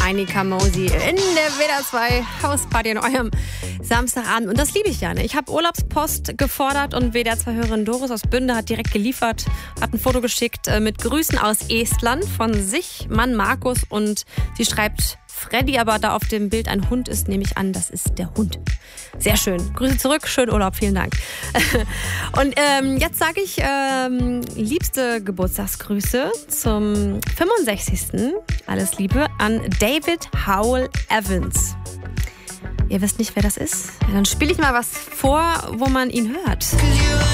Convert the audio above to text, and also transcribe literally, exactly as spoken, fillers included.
Heini Kamosi in der W D R zwei Hausparty an eurem Samstagabend. Und das liebe ich ja. Ne? Ich habe Urlaubspost gefordert und W D R zwei-Hörerin Doris aus Bünde hat direkt geliefert, hat ein Foto geschickt äh, mit Grüßen aus Estland von sich, Mann Markus. Und sie schreibt Freddy, aber da auf dem Bild ein Hund ist, nehme ich an, das ist der Hund. Sehr schön. Grüße zurück, schönen Urlaub, vielen Dank. Und ähm, jetzt sage ich ähm, liebste Geburtstagsgrüße zum fünfundsechzigsten Alles Liebe an David Howell Evans. Ihr wisst nicht, wer das ist? Dann spiele ich mal was vor, wo man ihn hört.